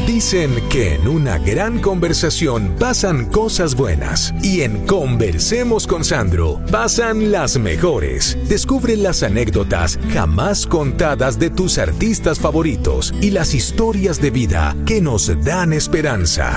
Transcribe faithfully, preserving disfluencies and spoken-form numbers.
Dicen que en una gran conversación pasan cosas buenas y en Conversemos con Sandro pasan las mejores. Descubre las anécdotas jamás contadas de tus artistas favoritos y las historias de vida que nos dan esperanza.